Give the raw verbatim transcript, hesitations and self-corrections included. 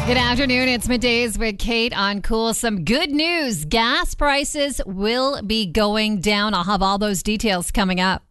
Good afternoon. It's Middays with Kate on Cool. Some good news. Gas prices will be going down. I'll have all those details coming up.